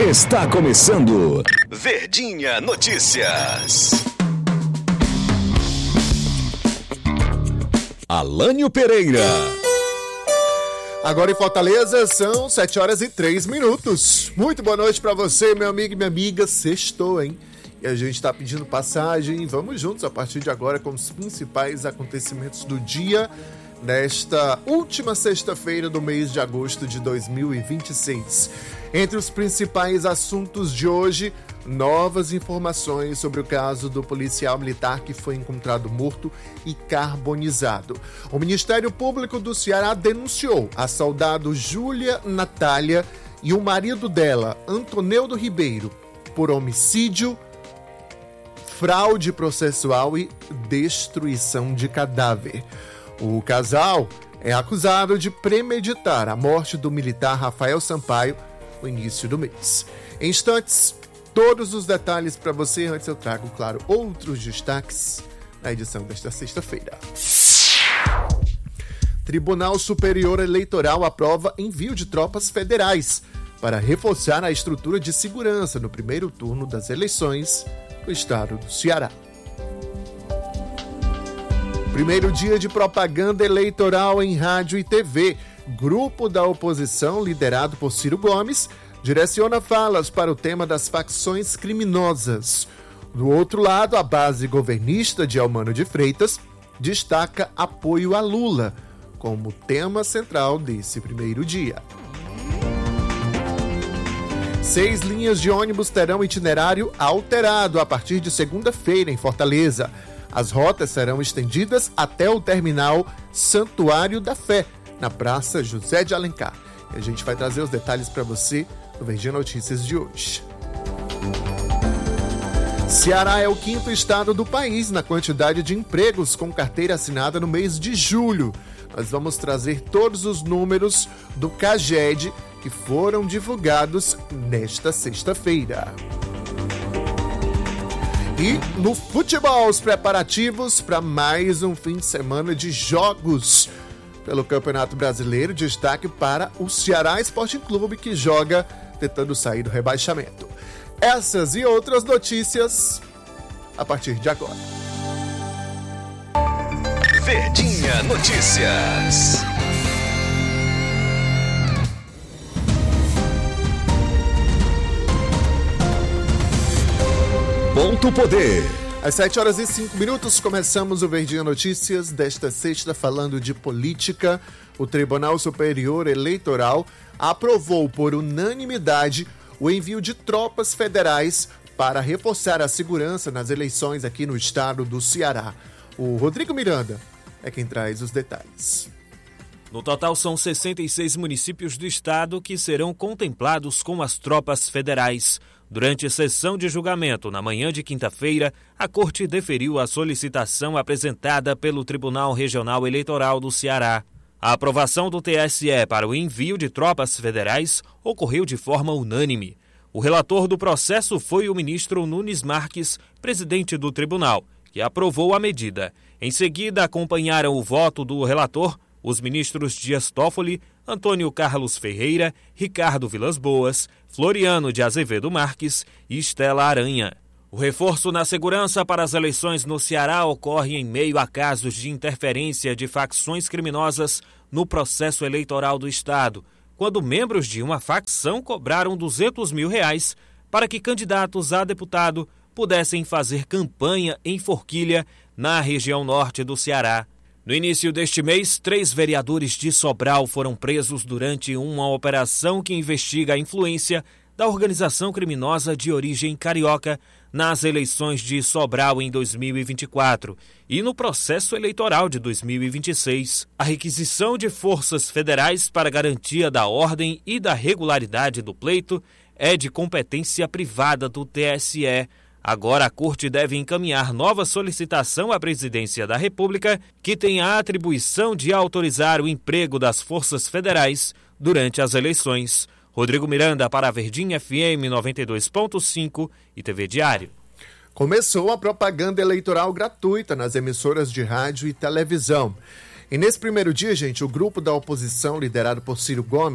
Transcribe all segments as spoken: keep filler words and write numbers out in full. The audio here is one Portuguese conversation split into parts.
Está começando Verdinha Notícias. Alânio Pereira. Agora em Fortaleza são sete horas e três minutos. Muito boa noite pra você, meu amigo e minha amiga. Sextou, hein? E a gente tá pedindo passagem. Vamos juntos a partir de agora com os principais acontecimentos do dia nesta última sexta-feira do mês de agosto de dois mil e vinte e seis. Entre os principais assuntos de hoje, novas informações sobre o caso do policial militar que foi encontrado morto e carbonizado. O Ministério Público do Ceará denunciou a soldado Júlia Natália e o marido dela, Antoneudo Ribeiro, por homicídio, fraude processual e destruição de cadáver. O casal é acusado de premeditar a morte do militar Rafael Sampaio no início do mês. Em instantes, todos os detalhes para você. Antes eu trago, claro, outros destaques na edição desta sexta-feira. Tribunal Superior Eleitoral aprova envio de tropas federais para reforçar a estrutura de segurança no primeiro turno das eleições do estado do Ceará. Primeiro dia de propaganda eleitoral em rádio e T V. Grupo da oposição, liderado por Ciro Gomes, direciona falas para o tema das facções criminosas. Do outro lado, a base governista de Eumano de Freitas destaca apoio a Lula como tema central desse primeiro dia. Seis linhas de ônibus terão itinerário alterado a partir de segunda-feira em Fortaleza. As rotas serão estendidas até o terminal Santuário da Fé, na Praça José de Alencar. E a gente vai trazer os detalhes para você no Verdinha Notícias de hoje. Ceará é o quinto estado do país na quantidade de empregos com carteira assinada no mês de julho. Nós vamos trazer todos os números do CAGED que foram divulgados nesta sexta-feira. E no futebol, os preparativos para mais um fim de semana de jogos pelo Campeonato Brasileiro. Destaque para o Ceará Sporting Clube, que joga tentando sair do rebaixamento. Essas e outras notícias a partir de agora. Verdinha Notícias. Ponto Poder. Às sete horas e cinco minutos, começamos o Verdinha Notícias desta sexta falando de política. O Tribunal Superior Eleitoral aprovou por unanimidade o envio de tropas federais para reforçar a segurança nas eleições aqui no estado do Ceará. O Rodrigo Miranda é quem traz os detalhes. No total, são sessenta e seis municípios do estado que serão contemplados com as tropas federais. Durante a sessão de julgamento, na manhã de quinta-feira, a Corte deferiu a solicitação apresentada pelo Tribunal Regional Eleitoral do Ceará. A aprovação do T S E para o envio de tropas federais ocorreu de forma unânime. O relator do processo foi o ministro Nunes Marques, presidente do tribunal, que aprovou a medida. Em seguida, acompanharam o voto do relator os ministros Dias Toffoli, Antônio Carlos Ferreira, Ricardo Vilas Boas, Floriano de Azevedo Marques e Estela Aranha. O reforço na segurança para as eleições no Ceará ocorre em meio a casos de interferência de facções criminosas no processo eleitoral do estado, quando membros de uma facção cobraram duzentos mil reais para que candidatos a deputado pudessem fazer campanha em Forquilha, na região norte do Ceará. No início deste mês, três vereadores de Sobral foram presos durante uma operação que investiga a influência da organização criminosa de origem carioca nas eleições de Sobral em dois mil e vinte e quatro e no processo eleitoral de dois mil e vinte e seis. A requisição de forças federais para garantia da ordem e da regularidade do pleito é de competência privada do T S E. Agora a Corte deve encaminhar nova solicitação à Presidência da República, que tem a atribuição de autorizar o emprego das forças federais durante as eleições. Rodrigo Miranda para a Verdinha F M noventa e dois ponto cinco e T V Diário. Começou a propaganda eleitoral gratuita nas emissoras de rádio e televisão. E nesse primeiro dia, gente, o grupo da oposição, liderado por Ciro Gomes,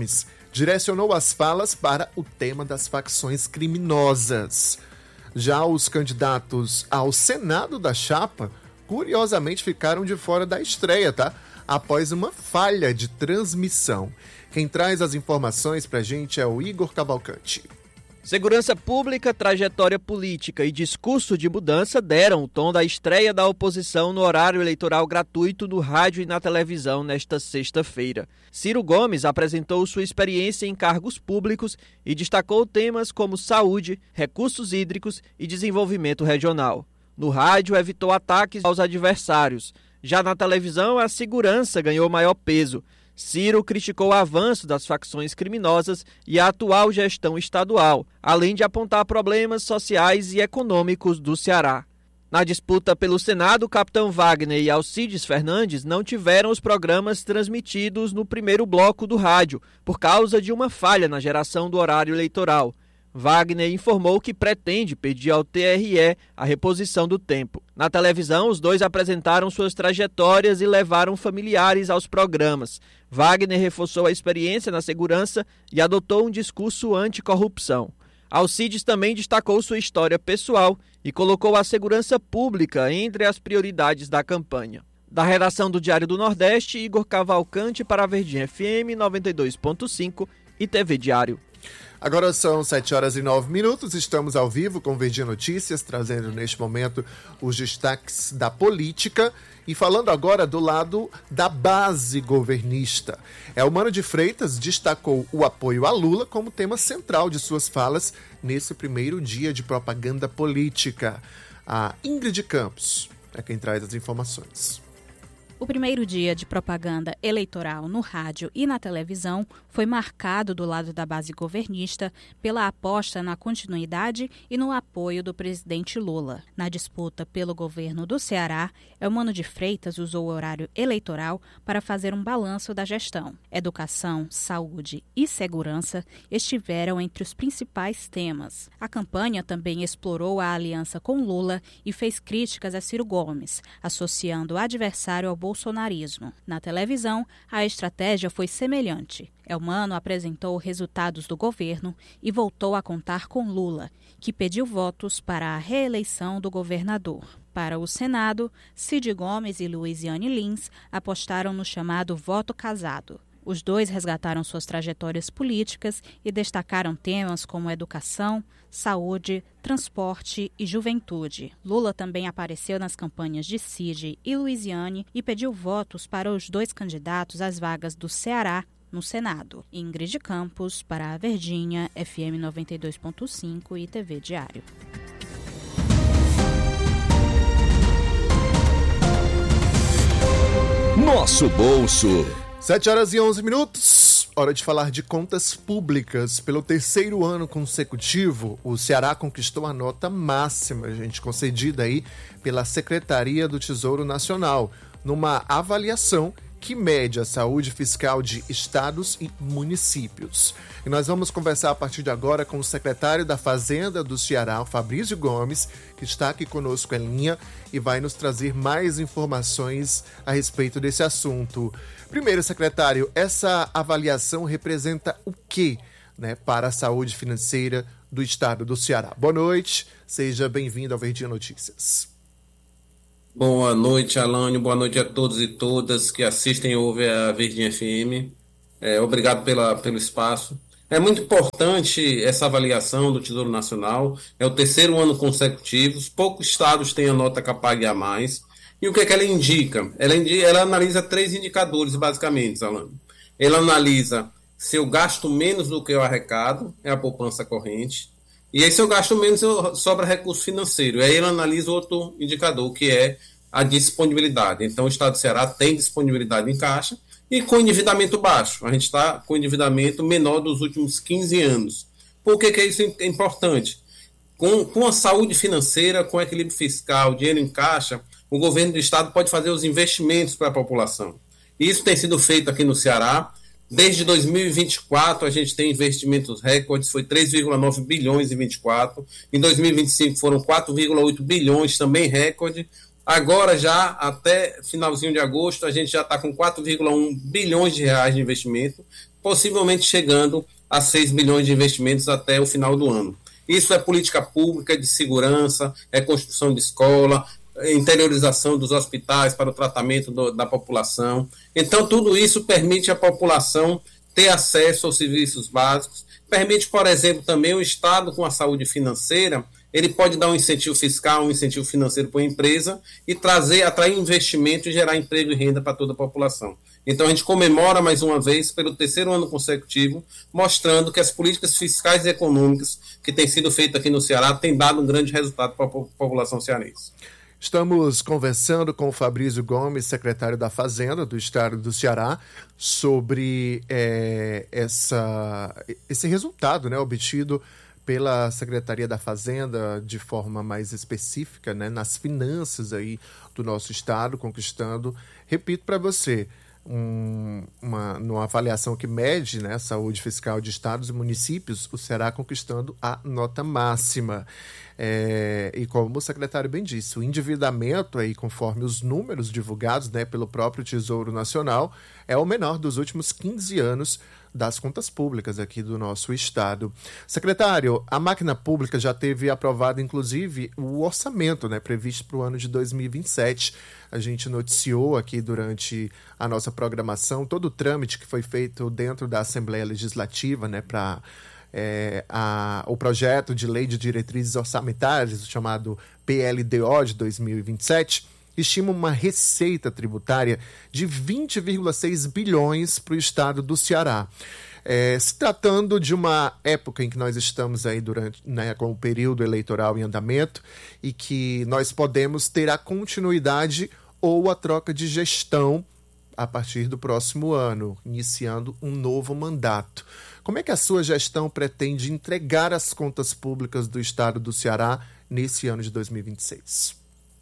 direcionou as falas para o tema das facções criminosas. Já os candidatos ao Senado da chapa, curiosamente, ficaram de fora da estreia, tá? Após uma falha de transmissão. Quem traz as informações pra gente é o Igor Cavalcante. Segurança pública, trajetória política e discurso de mudança deram o tom da estreia da oposição no horário eleitoral gratuito no rádio e na televisão nesta sexta-feira. Ciro Gomes apresentou sua experiência em cargos públicos e destacou temas como saúde, recursos hídricos e desenvolvimento regional. No rádio, evitou ataques aos adversários. Já na televisão, a segurança ganhou maior peso. Ciro criticou o avanço das facções criminosas e a atual gestão estadual, além de apontar problemas sociais e econômicos do Ceará. Na disputa pelo Senado, o capitão Wagner e Alcides Fernandes não tiveram os programas transmitidos no primeiro bloco do rádio, por causa de uma falha na geração do horário eleitoral. Wagner informou que pretende pedir ao T R E a reposição do tempo. Na televisão, os dois apresentaram suas trajetórias e levaram familiares aos programas. Wagner reforçou a experiência na segurança e adotou um discurso anticorrupção. Alcides também destacou sua história pessoal e colocou a segurança pública entre as prioridades da campanha. Da redação do Diário do Nordeste, Igor Cavalcante para a Verdinha F M noventa e dois ponto cinco e T V Diário. Agora são sete horas e nove minutos, estamos ao vivo com Verdinha Notícias, trazendo neste momento os destaques da política e falando agora do lado da base governista. Elmano de Freitas destacou o apoio a Lula como tema central de suas falas nesse primeiro dia de propaganda política. A Ingrid Campos é quem traz as informações. O primeiro dia de propaganda eleitoral no rádio e na televisão foi marcado do lado da base governista pela aposta na continuidade e no apoio do presidente Lula. Na disputa pelo governo do Ceará, Elmano de Freitas usou o horário eleitoral para fazer um balanço da gestão. Educação, saúde e segurança estiveram entre os principais temas. A campanha também explorou a aliança com Lula e fez críticas a Ciro Gomes, associando o adversário ao bolsonarismo. Na televisão, a estratégia foi semelhante. Elmano apresentou resultados do governo e voltou a contar com Lula, que pediu votos para a reeleição do governador. Para o Senado, Cid Gomes e Luiziane Lins apostaram no chamado voto casado. Os dois resgataram suas trajetórias políticas e destacaram temas como educação, saúde, transporte e juventude. Lula também apareceu nas campanhas de Cid e Luiziane e pediu votos para os dois candidatos às vagas do Ceará no Senado. Ingrid Campos para a Verdinha, F M noventa e dois ponto cinco e T V Diário. Nosso bolso. sete horas e onze minutos, hora de falar de contas públicas. Pelo terceiro ano consecutivo, o Ceará conquistou a nota máxima, gente, concedida aí pela Secretaria do Tesouro Nacional, numa avaliação que mede a saúde fiscal de estados e municípios. E nós vamos conversar a partir de agora com o secretário da Fazenda do Ceará, o Fabrício Gomes, que está aqui conosco em linha e vai nos trazer mais informações a respeito desse assunto. Primeiro, secretário, essa avaliação representa o quê, né, para a saúde financeira do estado do Ceará? Boa noite, seja bem-vindo ao Verdinha Notícias. Boa noite, Alânio. Boa noite a todos e todas que assistem e ouvem a Verdinha F M. É, obrigado pela, pelo espaço. É muito importante essa avaliação do Tesouro Nacional. É o terceiro ano consecutivo. Poucos estados têm a nota Capag a mais. E o que é que ela indica? Ela, indica, ela analisa três indicadores, basicamente, Alânio. Ela analisa se eu gasto menos do que eu arrecado, é a poupança corrente. E aí, se eu gasto menos, sobra recurso financeiro. E aí ela analisa outro indicador, que é a disponibilidade. Então, o Estado do Ceará tem disponibilidade em caixa e com endividamento baixo. A gente está com endividamento menor dos últimos quinze anos. Por que, que isso é importante? Com, com a saúde financeira, com equilíbrio fiscal, dinheiro em caixa, o governo do Estado pode fazer os investimentos para a população. Isso tem sido feito aqui no Ceará. Desde dois mil e vinte e quatro, a gente tem investimentos recordes, foi três vírgula nove bilhões em vinte e quatro. Em dois mil e vinte e cinco foram quatro vírgula oito bilhões, também recorde. Agora já, até finalzinho de agosto, a gente já está com quatro vírgula um bilhões de reais de investimento. possivelmente chegando a seis bilhões de investimentos até o final do ano. Isso é política pública de segurança, é construção de escola, interiorização dos hospitais para o tratamento do, da população. Então, tudo isso permite à população ter acesso aos serviços básicos, permite, por exemplo, também o Estado com a saúde financeira, ele pode dar um incentivo fiscal, um incentivo financeiro para a empresa e trazer, atrair investimento e gerar emprego e renda para toda a população. Então a gente comemora mais uma vez pelo terceiro ano consecutivo, mostrando que as políticas fiscais e econômicas que têm sido feitas aqui no Ceará têm dado um grande resultado para a população cearense. Estamos conversando com o Fabrício Gomes, secretário da Fazenda do Estado do Ceará, sobre é, essa, esse resultado, né, obtido pela Secretaria da Fazenda de forma mais específica, né, nas finanças aí do nosso estado, conquistando, repito para você, um, uma, numa avaliação que mede, né, a saúde fiscal de estados e municípios, o Ceará conquistando a nota máxima. É, e como o secretário bem disse, o endividamento, aí, conforme os números divulgados, né, pelo próprio Tesouro Nacional, é o menor dos últimos quinze anos das contas públicas aqui do nosso estado. Secretário, a máquina pública já teve aprovado, inclusive, o orçamento, né, previsto para o ano de dois mil e vinte e sete. A gente noticiou aqui durante a nossa programação todo o trâmite que foi feito dentro da Assembleia Legislativa, né, para É, a, o projeto de lei de diretrizes orçamentárias, chamado P L D O de dois mil e vinte e sete, estima uma receita tributária de vinte vírgula seis bilhões para o estado do Ceará. É, se tratando de uma época em que nós estamos aí durante, né, com o período eleitoral em andamento e que nós podemos ter a continuidade ou a troca de gestão a partir do próximo ano, iniciando um novo mandato. Como é que a sua gestão pretende entregar as contas públicas do estado do Ceará nesse ano de dois mil e vinte e seis?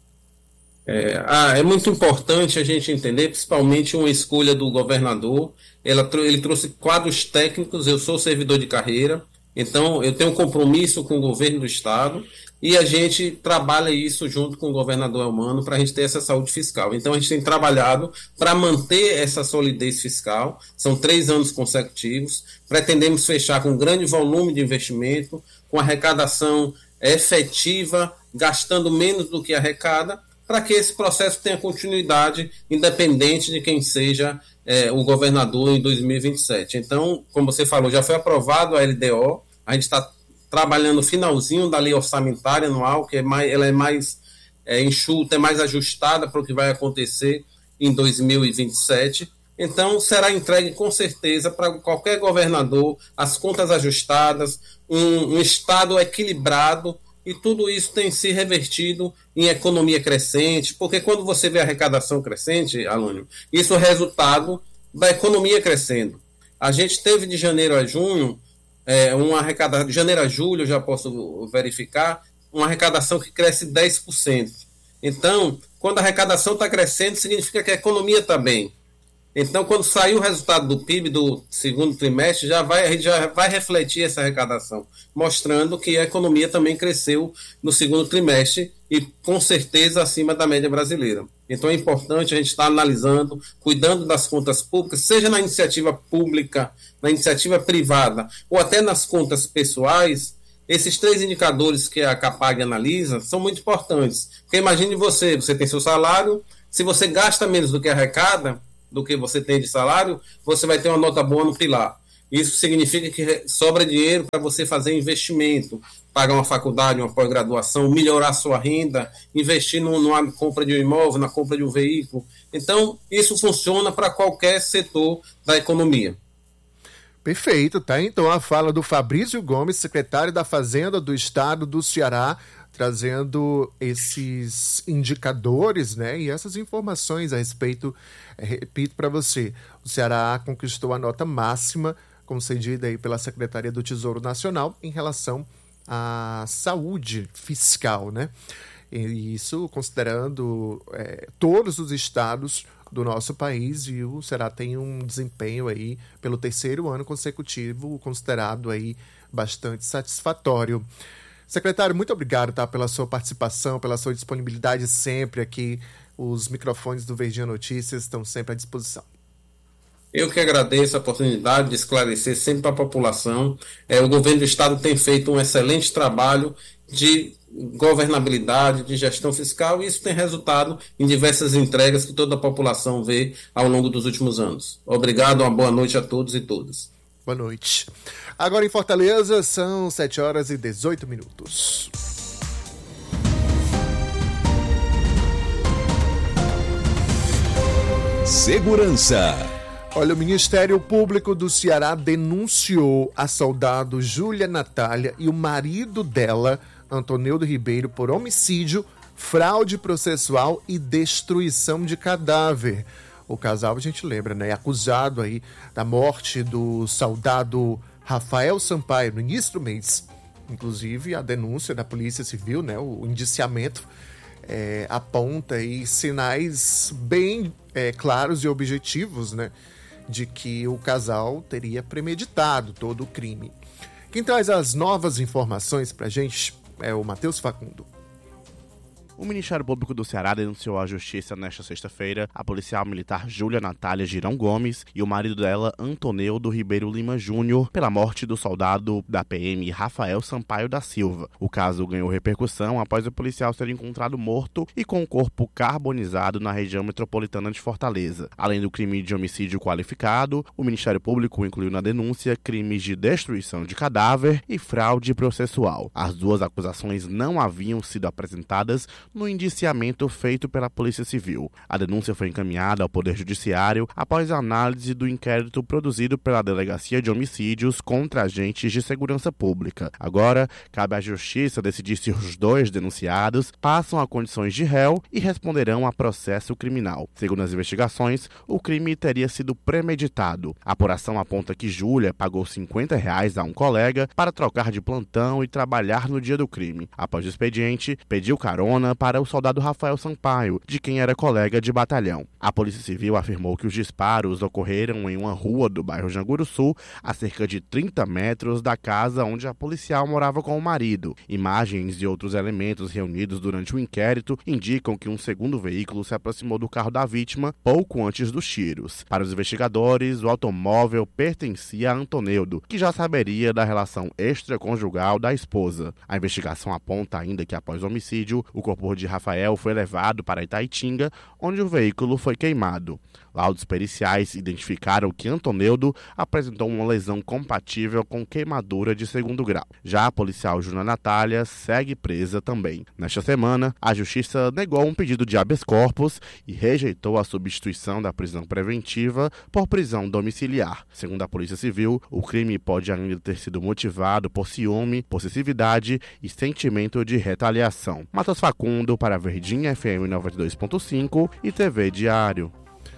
É, ah, é muito importante a gente entender, principalmente uma escolha do governador. Ela, ele trouxe quadros técnicos, eu sou servidor de carreira, então eu tenho um compromisso com o governo do estado e a gente trabalha isso junto com o governador Elmano para a gente ter essa saúde fiscal. Então a gente tem trabalhado para manter essa solidez fiscal, são três anos consecutivos, pretendemos fechar com um grande volume de investimento, com arrecadação efetiva, gastando menos do que arrecada, para que esse processo tenha continuidade, independente de quem seja é, o governador em dois mil e vinte e sete. Então, como você falou, já foi aprovado a L D O, a gente está trabalhando o finalzinho da lei orçamentária anual, que é mais, ela é mais é, enxuta, é mais ajustada para o que vai acontecer em dois mil e vinte e sete. Então, será entregue com certeza para qualquer governador, as contas ajustadas, um, um estado equilibrado, e tudo isso tem se revertido em economia crescente, porque quando você vê a arrecadação crescente, Alânio, isso é resultado da economia crescendo. A gente teve de janeiro a junho, é, uma arrecadação, de janeiro a julho, eu já posso verificar, uma arrecadação que cresce dez por cento. Então, quando a arrecadação está crescendo, significa que a economia está bem. Então, quando sair o resultado do P I B do segundo trimestre, já vai, a gente já vai refletir essa arrecadação, mostrando que a economia também cresceu no segundo trimestre e, com certeza, acima da média brasileira. Então, é importante a gente estar analisando, cuidando das contas públicas, seja na iniciativa pública, na iniciativa privada ou até nas contas pessoais. Esses três indicadores que a Capag analisa são muito importantes. Porque imagine você, você tem seu salário, se você gasta menos do que arrecada, do que você tem de salário, você vai ter uma nota boa no pilar. Isso significa que sobra dinheiro para você fazer investimento, pagar uma faculdade, uma pós-graduação, melhorar sua renda, investir no, numa compra de um imóvel, na compra de um veículo. Então, isso funciona para qualquer setor da economia. Perfeito, tá? Então a fala do Fabrício Gomes, secretário da Fazenda do Estado do Ceará, trazendo esses indicadores, né, e essas informações a respeito, repito para você, o Ceará conquistou a nota máxima concedida aí pela Secretaria do Tesouro Nacional em relação à saúde fiscal, né? E isso considerando é, todos os estados do nosso país, e o Ceará tem um desempenho aí pelo terceiro ano consecutivo considerado aí bastante satisfatório. Secretário, muito obrigado, tá, pela sua participação, pela sua disponibilidade sempre aqui. Os microfones do Verdinha Notícias estão sempre à disposição. Eu que agradeço a oportunidade de esclarecer sempre para a população. É, o governo do estado tem feito um excelente trabalho de governabilidade, de gestão fiscal, e isso tem resultado em diversas entregas que toda a população vê ao longo dos últimos anos. Obrigado, uma boa noite a todos e todas. Boa noite. Agora em Fortaleza são sete horas e dezoito minutos. Segurança. Olha, o Ministério Público do Ceará denunciou a soldado Júlia Natália e o marido dela, Antoneudo Ribeiro, por homicídio, fraude processual e destruição de cadáver. O casal, a gente lembra, né, é acusado aí da morte do soldado Rafael Sampaio no início do mês. Inclusive, a denúncia da Polícia Civil, né, o indiciamento, é, aponta aí sinais bem é, claros e objetivos, né, de que o casal teria premeditado todo o crime. Quem traz as novas informações pra gente é o Matheus Facundo. O Ministério Público do Ceará denunciou à Justiça nesta sexta-feira a policial militar Júlia Natália Girão Gomes e o marido dela, Antoneudo Ribeiro Lima Júnior, pela morte do soldado da P M Rafael Sampaio da Silva. O caso ganhou repercussão após o policial ser encontrado morto e com o corpo carbonizado na região metropolitana de Fortaleza. Além do crime de homicídio qualificado, o Ministério Público incluiu na denúncia crimes de destruição de cadáver e fraude processual. As duas acusações não haviam sido apresentadas no indiciamento feito pela Polícia Civil. A denúncia foi encaminhada ao Poder Judiciário após a análise do inquérito produzido pela Delegacia de Homicídios contra agentes de segurança pública. Agora, cabe à Justiça decidir se os dois denunciados passam a condições de réu e responderão a processo criminal. Segundo as investigações, o crime teria sido premeditado. A apuração aponta que Júlia pagou cinquenta reais a um colega para trocar de plantão e trabalhar no dia do crime. Após o expediente, pediu carona para o soldado Rafael Sampaio, de quem era colega de batalhão. A Polícia Civil afirmou que os disparos ocorreram em uma rua do bairro Janguru Sul, a cerca de trinta metros da casa onde a policial morava com o marido. Imagens e outros elementos reunidos durante o inquérito indicam que um segundo veículo se aproximou do carro da vítima pouco antes dos tiros. Para os investigadores, o automóvel pertencia a Antoneudo, que já saberia da relação extraconjugal da esposa. A investigação aponta ainda que após o homicídio, o corpo de Rafael foi levado para Itaitinga, onde o veículo foi queimado. Laudos periciais identificaram que Antoneudo apresentou uma lesão compatível com queimadura de segundo grau. Já a policial Júlia Natália segue presa também. Nesta semana, a Justiça negou um pedido de habeas corpus e rejeitou a substituição da prisão preventiva por prisão domiciliar. Segundo a Polícia Civil, o crime pode ainda ter sido motivado por ciúme, possessividade e sentimento de retaliação. Matheus Facundo para Verdinha F M noventa e dois ponto cinco e T V Diário.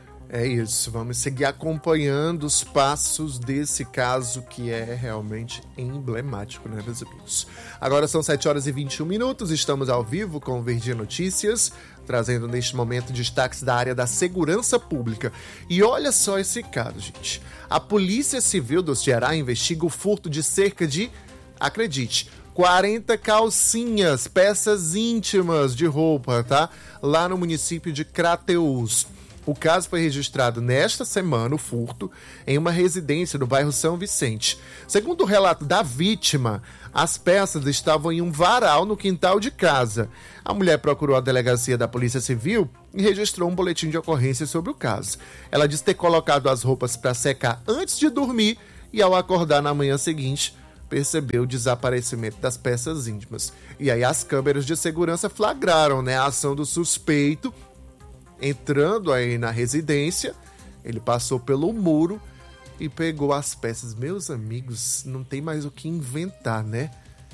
É isso, vamos seguir acompanhando os passos desse caso que é realmente emblemático, né, meus amigos? Agora são sete horas e vinte e um minutos, estamos ao vivo com o Verdinha Notícias, trazendo neste momento destaques da área da segurança pública. E olha só esse caso, gente. A Polícia Civil do Ceará investiga o furto de cerca de, acredite, quarenta calcinhas, peças íntimas de roupa, tá? Lá no município de Crateús. O caso foi registrado nesta semana, o furto, em uma residência no bairro São Vicente. Segundo o relato da vítima, as peças estavam em um varal no quintal de casa. A mulher procurou a delegacia da Polícia Civil e registrou um boletim de ocorrência sobre o caso. Ela disse ter colocado as roupas para secar antes de dormir e, ao acordar na manhã seguinte, percebeu o desaparecimento das peças íntimas. E aí as câmeras de segurança flagraram, né, a ação do suspeito. Entrando aí na residência, ele passou pelo muro e pegou as peças. Meus amigos, não tem mais o que inventar, né?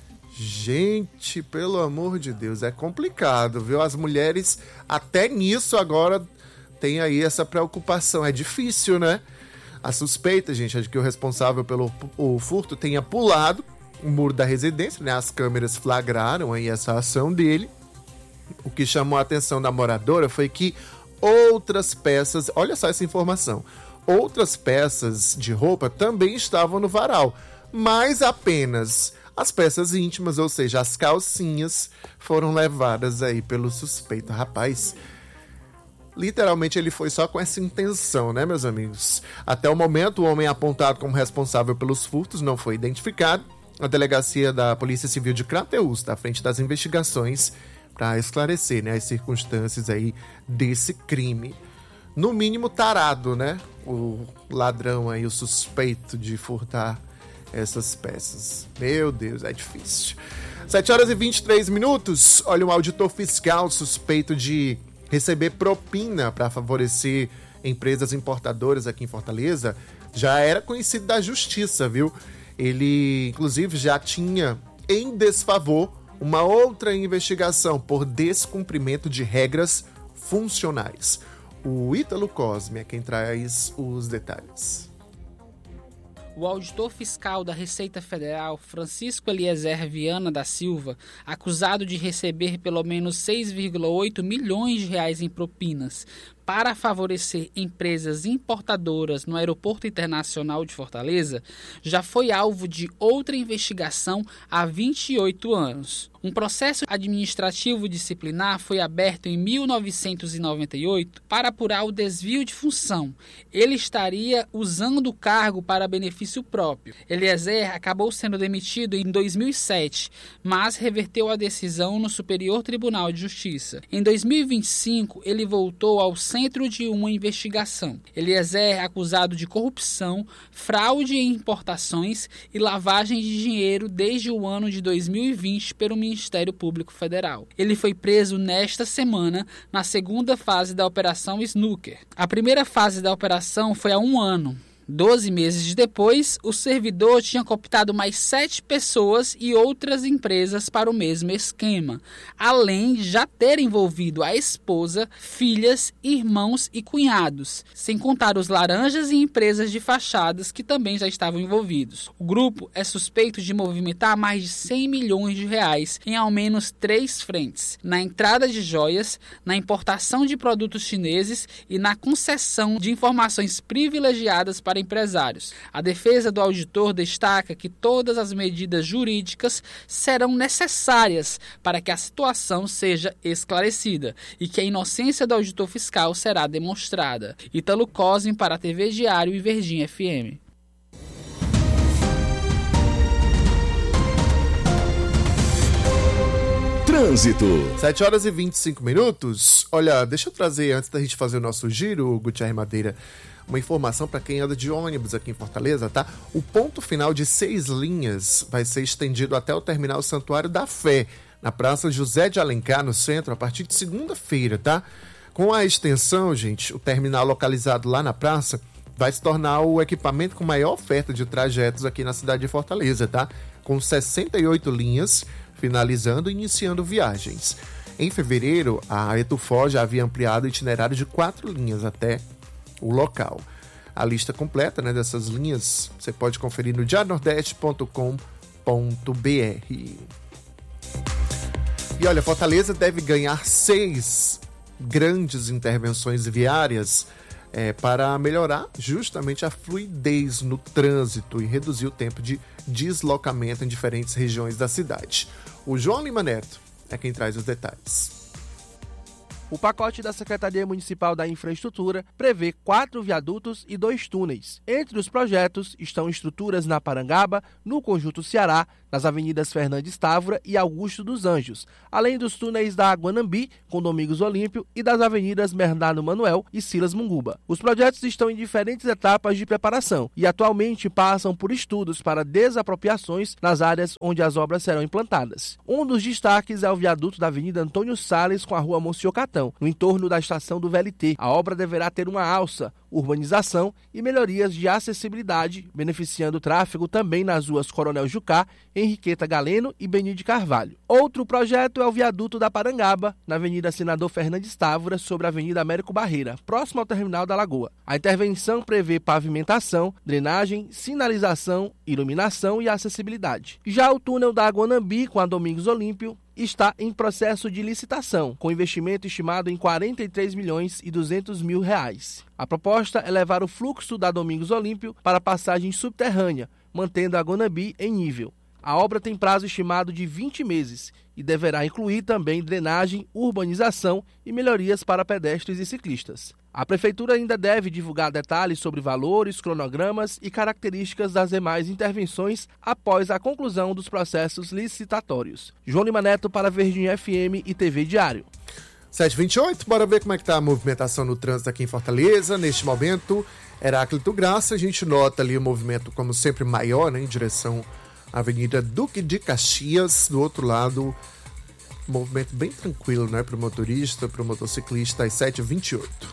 Gente, pelo amor de Deus, é complicado, viu? As mulheres, até nisso agora, tem aí essa preocupação. É difícil, né? A suspeita, gente, é de que o responsável pelo o furto tenha pulado o muro da residência, né? As câmeras flagraram aí essa ação dele. O que chamou a atenção da moradora foi que outras peças, olha só essa informação, outras peças de roupa também estavam no varal, mas apenas as peças íntimas, ou seja, as calcinhas, foram levadas aí pelo suspeito. Rapaz, literalmente ele foi só com essa intenção, né, meus amigos? Até o momento, o homem apontado como responsável pelos furtos não foi identificado. A delegacia da Polícia Civil de Crateús está à frente das investigações para esclarecer, né, as circunstâncias aí desse crime. No mínimo tarado, né? O ladrão aí, o suspeito de furtar essas peças. Meu Deus, é difícil. sete horas e vinte e três minutos. Olha, um auditor fiscal suspeito de receber propina para favorecer empresas importadoras aqui em Fortaleza já era conhecido da justiça, viu? Ele, inclusive, já tinha em desfavor uma outra investigação por descumprimento de regras funcionais. O Ítalo Cosme é quem traz os detalhes. O auditor fiscal da Receita Federal, Francisco Eliezer Viana da Silva, acusado de receber pelo menos seis vírgula oito milhões de reais em propinas para favorecer empresas importadoras no Aeroporto Internacional de Fortaleza, já foi alvo de outra investigação há vinte e oito anos. Um processo administrativo disciplinar foi aberto em mil novecentos e noventa e oito para apurar o desvio de função. Ele estaria usando o cargo para benefício próprio. Eliezer acabou sendo demitido em dois mil e sete, mas reverteu a decisão no Superior Tribunal de Justiça. Em dois mil e vinte e cinco, ele voltou ao centro de uma investigação. Eliezer é acusado de corrupção, fraude em importações e lavagem de dinheiro desde o ano de dois mil e vinte pelo Ministério Público Federal. Ele foi preso nesta semana na segunda fase da Operação Snooker. A primeira fase da operação foi há um ano. Doze meses depois, o servidor tinha cooptado mais sete pessoas e outras empresas para o mesmo esquema, além de já ter envolvido a esposa, filhas, irmãos e cunhados, sem contar os laranjas e empresas de fachadas que também já estavam envolvidos. O grupo é suspeito de movimentar mais de cem milhões de reais em ao menos três frentes: na entrada de joias, na importação de produtos chineses e na concessão de informações privilegiadas para empresários. A defesa do auditor destaca que todas as medidas jurídicas serão necessárias para que a situação seja esclarecida e que a inocência do auditor fiscal será demonstrada. Ítalo Cosme para a T V Diário e Verdinha F M. Trânsito. sete horas e vinte e cinco minutos. Olha, deixa eu trazer, antes da gente fazer o nosso giro, Gutierre Madeira, uma informação para quem anda de ônibus aqui em Fortaleza, tá? O ponto final de seis linhas vai ser estendido até o terminal Santuário da Fé, na Praça José de Alencar, no centro, a partir de segunda-feira, tá? Com a extensão, gente, o terminal localizado lá na praça vai se tornar o equipamento com maior oferta de trajetos aqui na cidade de Fortaleza, tá? Com sessenta e oito linhas, finalizando e iniciando viagens. Em fevereiro, a Etufor já havia ampliado o itinerário de quatro linhas até o local. A lista completa, né, dessas linhas você pode conferir no diário nordeste ponto com ponto b r. E olha, Fortaleza deve ganhar seis grandes intervenções viárias é, para melhorar justamente a fluidez no trânsito e reduzir o tempo de deslocamento em diferentes regiões da cidade. O João Lima Neto é quem traz os detalhes. O pacote da Secretaria Municipal da Infraestrutura prevê quatro viadutos e dois túneis. Entre os projetos estão estruturas na Parangaba, no Conjunto Ceará, nas avenidas Fernandes Távora e Augusto dos Anjos, além dos túneis da Guanambi, com Domingos Olímpio, e das avenidas Bernardo Manuel e Silas Munguba. Os projetos estão em diferentes etapas de preparação e atualmente passam por estudos para desapropriações nas áreas onde as obras serão implantadas. Um dos destaques é o viaduto da Avenida Antônio Salles com a Rua Monsiocatão, no entorno da estação do V L T. A obra deverá ter uma alça, urbanização e melhorias de acessibilidade, beneficiando o tráfego também nas ruas Coronel Jucá, Henriqueta Galeno e Beni de Carvalho. Outro projeto é o viaduto da Parangaba, na Avenida Senador Fernandes Távora, sobre a Avenida Américo Barreira, próximo ao terminal da Lagoa. A intervenção prevê pavimentação, drenagem, sinalização, iluminação e acessibilidade. Já o túnel da Guanambi com a Domingos Olímpio está em processo de licitação, com investimento estimado em quarenta e três milhões e duzentos mil reais. A proposta é levar o fluxo da Domingos Olímpio para a passagem subterrânea, mantendo a Guanambi em nível. A obra tem prazo estimado de vinte meses e deverá incluir também drenagem, urbanização e melhorias para pedestres e ciclistas. A Prefeitura ainda deve divulgar detalhes sobre valores, cronogramas e características das demais intervenções após a conclusão dos processos licitatórios. João Lima Neto para Verdinha F M e T V Diário. sete e vinte e oito, bora ver como é que tá a movimentação no trânsito aqui em Fortaleza. Neste momento, Heráclito Graça, a gente nota ali o movimento, como sempre, maior, né, em direção à Avenida Duque de Caxias. Do outro lado, movimento bem tranquilo, né, para o motorista, para o motociclista, às sete e vinte e oito.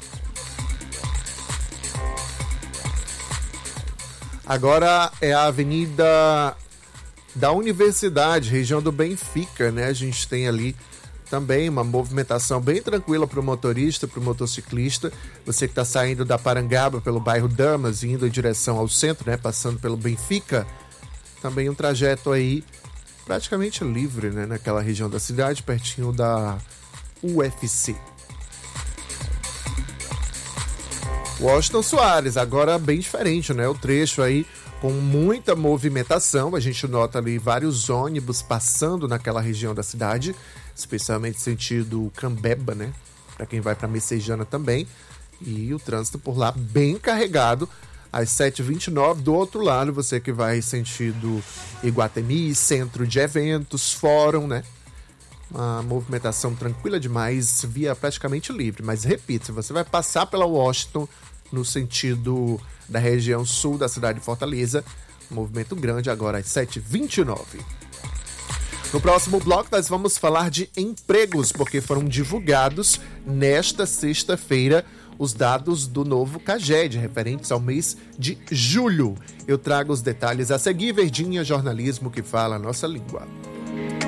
Agora é a Avenida da Universidade, região do Benfica, né? A gente tem ali também uma movimentação bem tranquila para o motorista, para o motociclista. Você que está saindo da Parangaba pelo bairro Damas e indo em direção ao centro, né? Passando pelo Benfica, também um trajeto aí praticamente livre, né? Naquela região da cidade, pertinho da U F C. Washington Soares, agora bem diferente, né? O trecho aí com muita movimentação. A gente nota ali vários ônibus passando naquela região da cidade, especialmente sentido Cambeba, né? Para quem vai para Messejana também. E o trânsito por lá bem carregado. Às sete e vinte e nove, do outro lado, você que vai sentido Iguatemi, centro de eventos, fórum, né? Uma movimentação tranquila demais, via praticamente livre. Mas repito, se você vai passar pela Washington no sentido da região sul da cidade de Fortaleza, movimento grande agora às sete e vinte e nove. No próximo bloco nós vamos falar de empregos, porque foram divulgados nesta sexta-feira os dados do novo CAGED, referentes ao mês de julho. Eu trago os detalhes a seguir. Verdinha, jornalismo que fala a nossa língua.